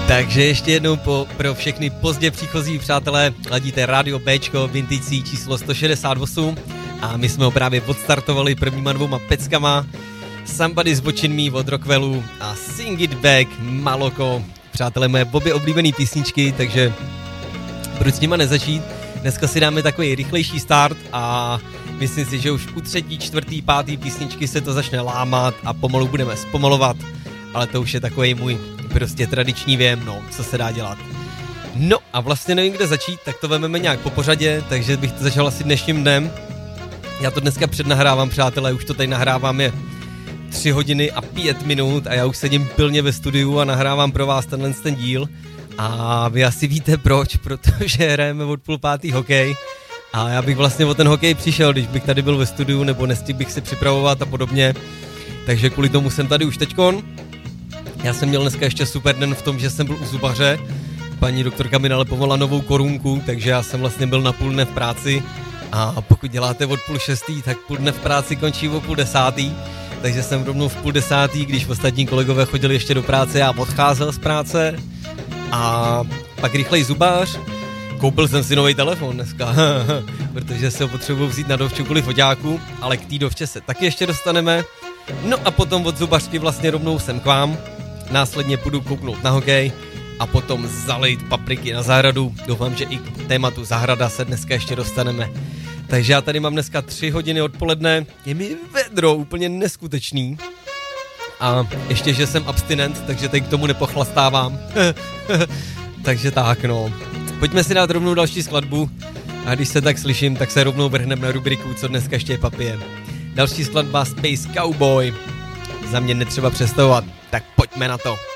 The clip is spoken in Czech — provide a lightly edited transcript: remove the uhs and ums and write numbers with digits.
Takže ještě jednou pro všechny pozdě příchozí přátelé, ladíte Radio Bčko, Vintage číslo 168 a my jsme ho právě odstartovali prvníma 2 peckama. Somebody's Watching Me od Rockwellu a Sing It Back Maloko. Přátelé, moje obě oblíbené písničky, takže proč s nima nezačít? Dneska si dáme takový rychlejší start a myslím si, že už u 3., 4., 5. písničky se to začne lámat a pomalu budeme zpomalovat, ale to už je takový můj prostě tradiční věm, no, co se dá dělat. No a vlastně nevím, kde začít, tak to vememe nějak po pořadě, takže bych to začal asi dnešním dnem. Já to dneska přednahrávám, přátelé, už to tady nahrávám je 3 hodiny a 5 minut a já už sedím pilně ve studiu a nahrávám pro vás ten díl. A vy asi víte proč, protože hrajeme od 4:30 hokej a já bych vlastně o ten hokej přišel, když bych tady byl ve studiu nebo nestihl bych se připravovat a podobně. Takže kvůli tomu jsem tady už teďkon. Já jsem měl dneska ještě super den v tom, že jsem byl u zubaře. Paní doktorka mi nalepovala novou korunku, takže já jsem vlastně byl na půl dne v práci. A pokud děláte od 5:30, tak půl dne v práci končí o 9:30. Takže jsem rovnou v 9:30, když ostatní kolegové chodili ještě do práce, já odcházel z práce. A pak rychlej zubář. Koupil jsem si nový telefon dneska, protože se ho potřebuji vzít na dovču kvůli foťáku, ale k té dovče se taky ještě dostaneme. No a potom od zubařky vlastně rovnou sem k vám. Následně půjdu kouknout na hokej a potom zalejt papriky na zahradu. Doufám, že i k tématu zahrada se dneska ještě dostaneme. Takže já tady mám dneska 3 hodiny odpoledne, je mi vedro úplně neskutečný. A ještě, že jsem abstinent, takže teď k tomu nepochlastávám. Takže tak, no. Pojďme si dát rovnou další skladbu a když se tak slyším, tak se rovnou vrhneme na rubriku, co dneska ještě papije. Další skladba Space Cowboy. Za mě netřeba představovat, tak pojďme na to.